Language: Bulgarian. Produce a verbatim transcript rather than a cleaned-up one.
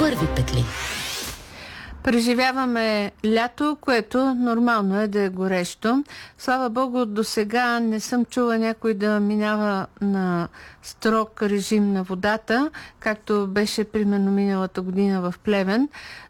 първи петли. Преживяваме лято, което нормално е да е горещо. Слава Богу, до сега не съм чула някой да минава на строг режим на водата, както беше примерно миналата година в Плевен.